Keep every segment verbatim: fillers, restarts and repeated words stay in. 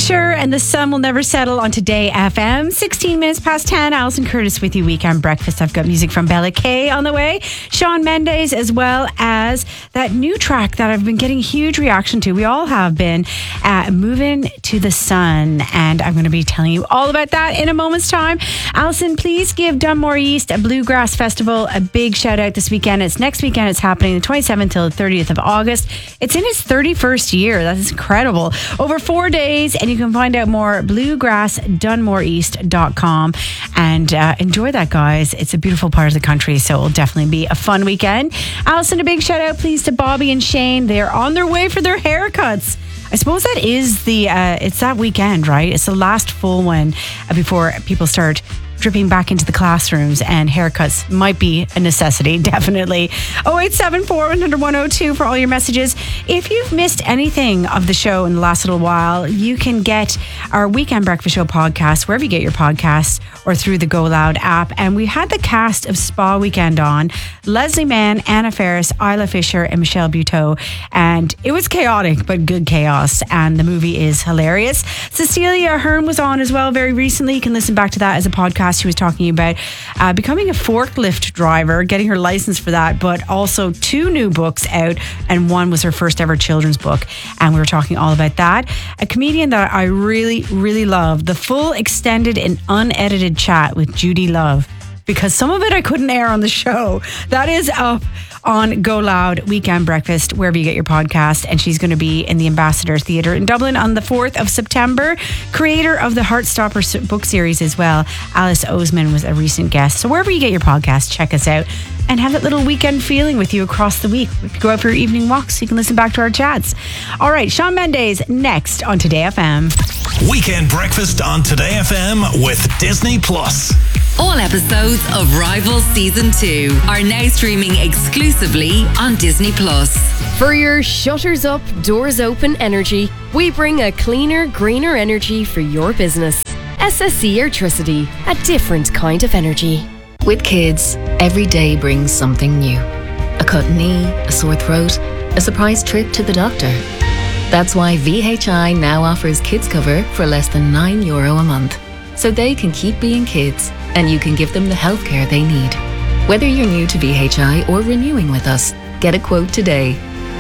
Fisher and The Sun Will Never Settle on Today F M. sixteen minutes past ten. Alison Curtis with you, Weekend Breakfast. I've got music from Bella Kay on the way. Shawn Mendes, as well as that new track that I've been getting huge reaction to. We all have been uh, Moving to the Sun. And I'm going to be telling you all about that in a moment's time. Alison, please give Dunmore East a Bluegrass Festival a big shout out this weekend. It's next weekend. It's happening the twenty-seventh till the thirtieth of August. It's in its thirty-first year. That is incredible. Over four days, and you can find out more at bluegrass dunmore east dot com. And uh, enjoy that, guys. It's a beautiful part of the country, so it will definitely be a fun weekend. Alison, a big shout out, please, to Bobby and Shane. They're on their way for their haircuts. I suppose that is the, uh, it's that weekend, right? It's the last full one uh, before people start dripping back into the classrooms, and haircuts might be a necessity, definitely. oh eight seven four, one hundred, one oh two for all your messages. If you've missed anything of the show in the last little while, you can get our Weekend Breakfast Show podcast wherever you get your podcasts or through the Go Loud app. And we had the cast of Spa Weekend on: Leslie Mann, Anna Faris, Isla Fisher, and Michelle Buteau. And it was chaotic, but good chaos. And the movie is hilarious. Cecilia Ahern was on as well very recently. You can listen back to that as a podcast. She was talking about uh, becoming a forklift driver, getting her license for that, but also two new books out, and one was her first ever children's book. And we were talking all about that. A comedian that I really, really love, the full extended and unedited chat with Judy Love, because some of it I couldn't air on the show. That is up on Go Loud Weekend Breakfast, wherever you get your podcast. And she's going to be in the Ambassador Theatre in Dublin on the fourth of September. Creator of the Heartstopper book series as well, Alice Oseman, was a recent guest. So wherever you get your podcast, check us out and have that little weekend feeling with you across the week. If you go out for your evening walks, you can listen back to our chats. All right, Shawn Mendes next on Today F M. Weekend Breakfast on Today F M with Disney Plus. All episodes of Rivals Season two are now streaming exclusively on Disney Plus. For your shutters up, doors open energy, we bring a cleaner, greener energy for your business. S S C Airtricity, a different kind of energy. With kids, every day brings something new. A cut knee, a sore throat, a surprise trip to the doctor. That's why V H I now offers kids cover for less than nine euro a month. So they can keep being kids, and you can give them the healthcare they need. Whether you're new to V H I or renewing with us, get a quote today.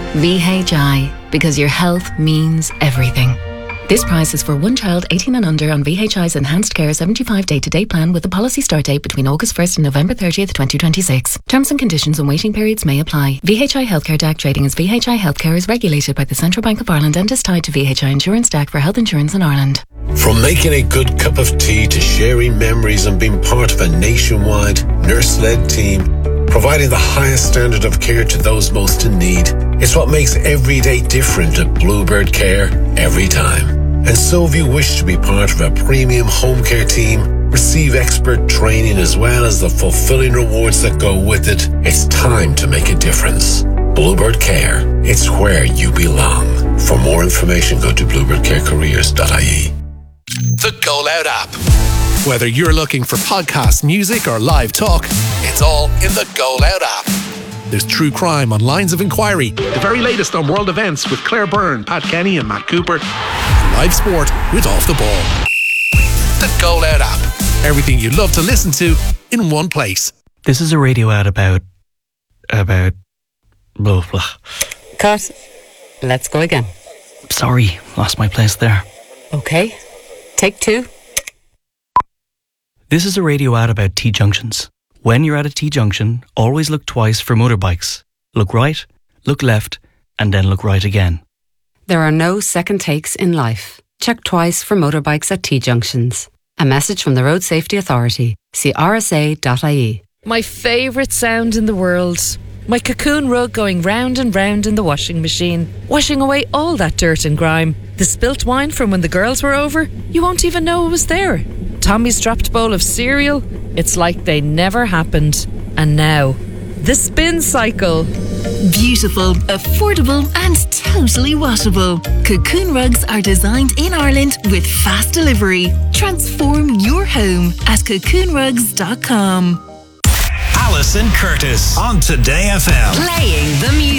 V H I, because your health means everything. This price is for one child eighteen and under on V H I's Enhanced Care seventy-five day-to-day plan with a policy start date between August first and November thirtieth, twenty twenty-six. Terms and conditions and waiting periods may apply. V H I Healthcare D A C trading as V H I Healthcare is regulated by the Central Bank of Ireland and is tied to V H I Insurance D A C for health insurance in Ireland. From making a good cup of tea to sharing memories and being part of a nationwide nurse-led team, providing the highest standard of care to those most in need, it's what makes every day different at Bluebird Care every time. And so if you wish to be part of a premium home care team, receive expert training as well as the fulfilling rewards that go with it, it's time to make a difference. Bluebird Care, it's where you belong. For more information, go to bluebird care careers dot I E. The Go Loud app. Whether you're looking for podcast, music, or live talk, it's all in the Go Loud app. There's true crime on Lines of Inquiry, the very latest on world events with Claire Byrne, Pat Kenny, and Matt Cooper, and live sport with Off the Ball. The Go Loud app. Everything you love to listen to in one place. This is a radio ad about... about... blah, blah. Cut. Let's go again. Sorry, lost my place there. Okay. Take two. This is a radio ad about T-junctions. When you're at a T-junction, always look twice for motorbikes. Look right, look left, and then look right again. There are no second takes in life. Check twice for motorbikes at T-junctions. A message from the Road Safety Authority. See r s a dot I E. My favourite sound in the world. My cocoon rug going round and round in the washing machine, washing away all that dirt and grime. The spilt wine from when the girls were over, you won't even know it was there. Tommy's dropped bowl of cereal, it's like they never happened. And now, the spin cycle. Beautiful, affordable and totally washable. Cocoon rugs are designed in Ireland with fast delivery. Transform your home at cocoon rugs dot com. Alison Curtis on Today F M. Playing the music.